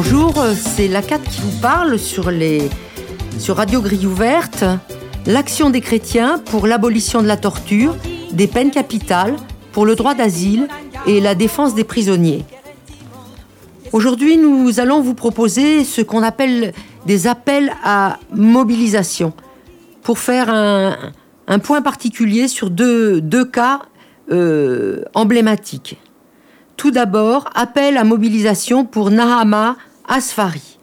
Bonjour, c'est l'ACAT qui vous parle sur Radio Grille Ouverte. L'action des chrétiens pour l'abolition de la torture, des peines capitales, pour le droit d'asile et la défense des prisonniers. Aujourd'hui, nous allons vous proposer ce qu'on appelle des appels à mobilisation pour faire un point particulier sur deux cas emblématiques. Tout d'abord, appel à mobilisation pour Nahama Asfari.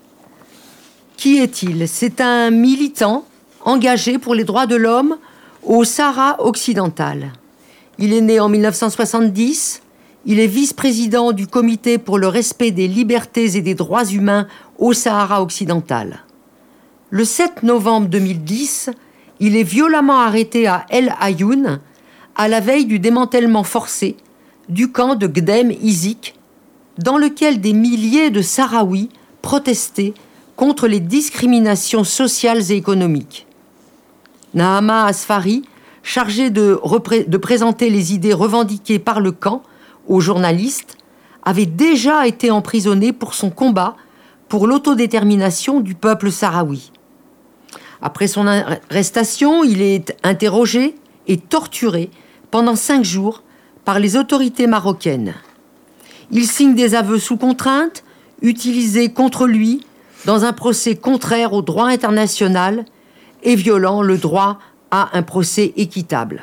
Qui est-il ? C'est un militant engagé pour les droits de l'homme au Sahara occidental. Il est né en 1970. Il est vice-président du Comité pour le respect des libertés et des droits humains au Sahara occidental. Le 7 novembre 2010, il est violemment arrêté à El Ayoun, à la veille du démantèlement forcé du camp de Gdem Izik, dans lequel des milliers de Sahraouis protestaient contre les discriminations sociales et économiques. Nahama Asfari, chargé de présenter les idées revendiquées par le camp aux journalistes, avait déjà été emprisonné pour son combat pour l'autodétermination du peuple sahraoui. Après son arrestation, il est interrogé et torturé pendant 5 jours par les autorités marocaines. Il signe des aveux sous contrainte, utilisés contre lui dans un procès contraire au droit international et violant le droit à un procès équitable.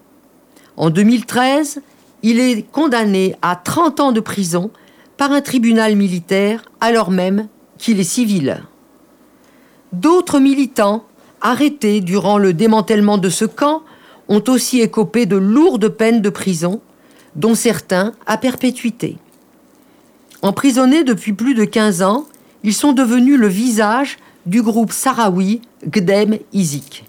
En 2013, il est condamné à 30 ans de prison par un tribunal militaire alors même qu'il est civil. D'autres militants arrêtés durant le démantèlement de ce camp ont aussi écopé de lourdes peines de prison, dont certains à perpétuité. Emprisonnés depuis plus de 15 ans, ils sont devenus le visage du groupe sahraoui Gdem Izik.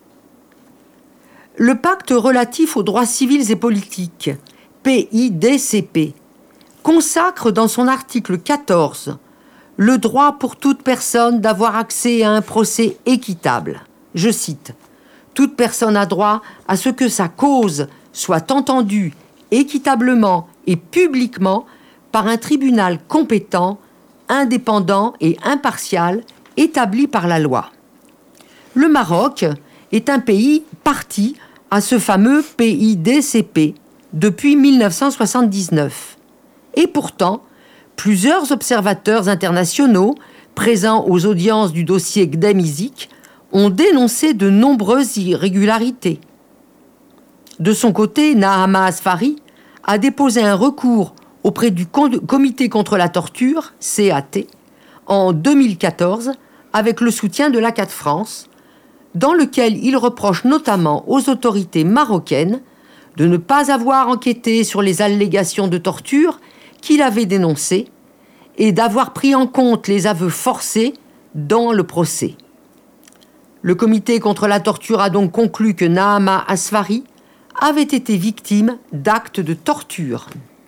Le pacte relatif aux droits civils et politiques, PIDCP, consacre dans son article 14 le droit pour toute personne d'avoir accès à un procès équitable. Je cite : « Toute personne a droit à ce que sa cause soit entendue équitablement et publiquement par un tribunal compétent, indépendant et impartial, établi par la loi. » Le Maroc est un pays parti à ce fameux PIDCP depuis 1979. Et pourtant, plusieurs observateurs internationaux présents aux audiences du dossier Gdem Izik ont dénoncé de nombreuses irrégularités. De son côté, Nahama Asfari a déposé un recours auprès du Comité contre la torture, CAT, en 2014, avec le soutien de l'ACAT France, dans lequel il reproche notamment aux autorités marocaines de ne pas avoir enquêté sur les allégations de torture qu'il avait dénoncées et d'avoir pris en compte les aveux forcés dans le procès. Le Comité contre la torture a donc conclu que Nahama Asfari avait été victime d'actes de torture.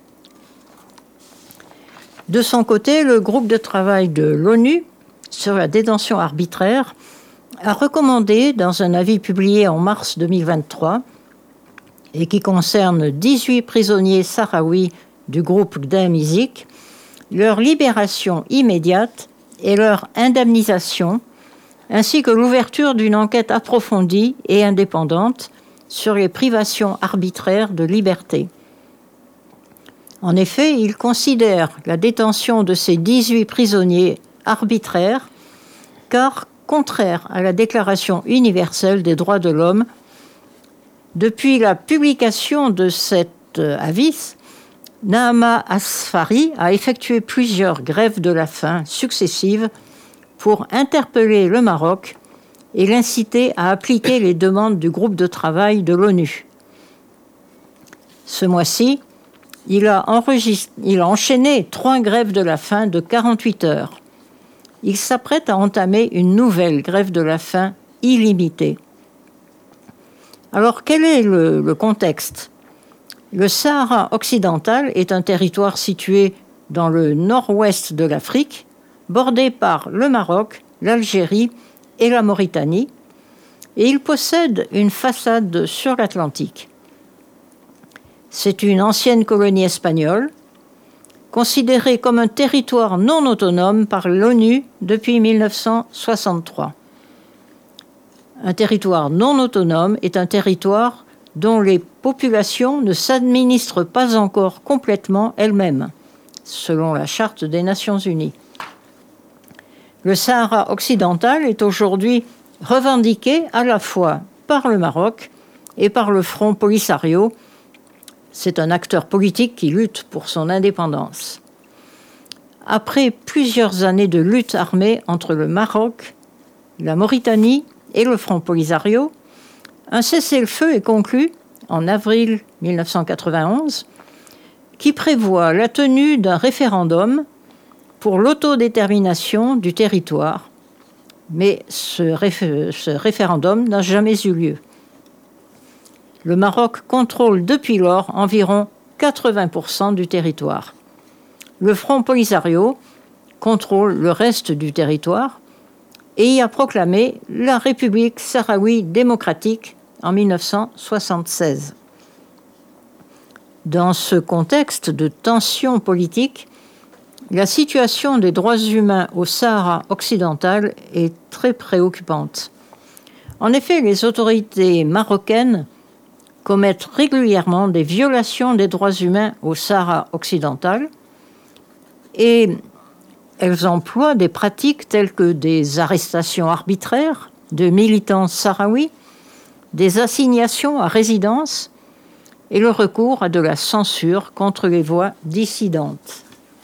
De son côté, le groupe de travail de l'ONU sur la détention arbitraire a recommandé, dans un avis publié en mars 2023, et qui concerne 18 prisonniers sahraouis du groupe Gdem Izik, leur libération immédiate et leur indemnisation, ainsi que l'ouverture d'une enquête approfondie et indépendante sur les privations arbitraires de liberté. En effet, il considère la détention de ces 18 prisonniers arbitraire, car contraire à la Déclaration universelle des droits de l'homme. Depuis la publication de cet avis, Nahama Asfari a effectué plusieurs grèves de la faim successives pour interpeller le Maroc et l'inciter à appliquer les demandes du groupe de travail de l'ONU. Ce mois-ci, il a enchaîné 3 grèves de la faim de 48 heures. Il s'apprête à entamer une nouvelle grève de la faim illimitée. Alors, quel est le contexte ? Le Sahara occidental est un territoire situé dans le nord-ouest de l'Afrique, bordé par le Maroc, l'Algérie et la Mauritanie, et il possède une façade sur l'Atlantique. C'est une ancienne colonie espagnole, considéré comme un territoire non autonome par l'ONU depuis 1963. Un territoire non autonome est un territoire dont les populations ne s'administrent pas encore complètement elles-mêmes, selon la Charte des Nations Unies. Le Sahara occidental est aujourd'hui revendiqué à la fois par le Maroc et par le Front Polisario. C'est un acteur politique qui lutte pour son indépendance. Après plusieurs années de lutte armée entre le Maroc, la Mauritanie et le Front Polisario, un cessez-le-feu est conclu en avril 1991 qui prévoit la tenue d'un référendum pour l'autodétermination du territoire. Mais ce référendum n'a jamais eu lieu. Le Maroc contrôle depuis lors environ 80% du territoire. Le Front Polisario contrôle le reste du territoire et y a proclamé la République sahraoui démocratique en 1976. Dans ce contexte de tension politique, la situation des droits humains au Sahara occidental est très préoccupante. En effet, les autorités marocaines commettent régulièrement des violations des droits humains au Sahara occidental et elles emploient des pratiques telles que des arrestations arbitraires de militants sahraouis, des assignations à résidence et le recours à de la censure contre les voix dissidentes.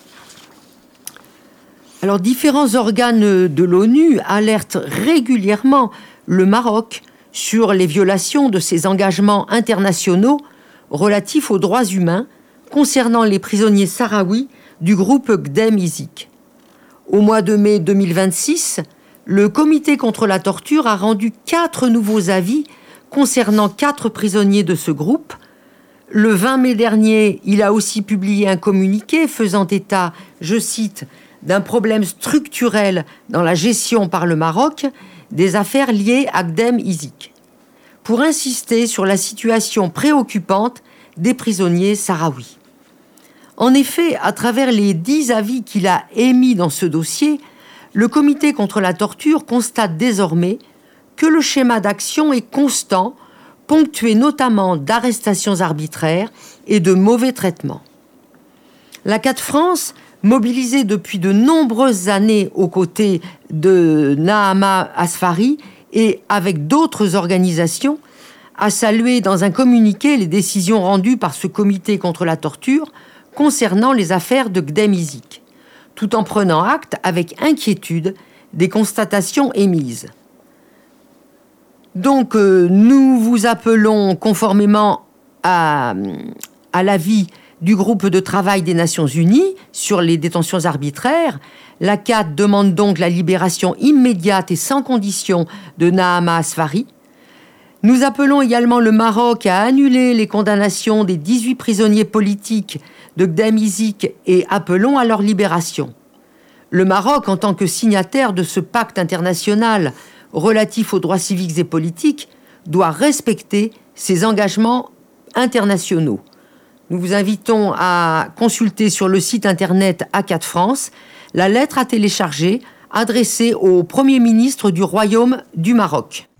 Alors, différents organes de l'ONU alertent régulièrement le Maroc sur les violations de ses engagements internationaux relatifs aux droits humains concernant les prisonniers sahraouis du groupe Gdem Izik. Au mois de mai 2026, le Comité contre la torture a rendu 4 nouveaux avis concernant 4 prisonniers de ce groupe. Le 20 mai dernier, il a aussi publié un communiqué faisant état, je cite, d'un problème structurel dans la gestion par le Maroc des affaires liées à Gdem Izik, pour insister sur la situation préoccupante des prisonniers sahraouis. En effet, à travers les 10 avis qu'il a émis dans ce dossier, le Comité contre la torture constate désormais que le schéma d'action est constant, ponctué notamment d'arrestations arbitraires et de mauvais traitements. La CAT France, mobilisée depuis de nombreuses années aux côtés de Nahama Asfari et avec d'autres organisations, a salué dans un communiqué les décisions rendues par ce comité contre la torture concernant les affaires de Gdem Izik, tout en prenant acte avec inquiétude des constatations émises. Donc, nous vous appelons, conformément à l'avis du groupe de travail des Nations Unies sur les détentions arbitraires, la CAT demande donc la libération immédiate et sans condition de Nahama Asfari. Nous appelons également le Maroc à annuler les condamnations des 18 prisonniers politiques de Gdem Izik et appelons à leur libération. Le Maroc, en tant que signataire de ce pacte international relatif aux droits civiques et politiques, doit respecter ses engagements internationaux. Nous vous invitons à consulter sur le site internet ACAT France la lettre à télécharger adressée au Premier ministre du Royaume du Maroc.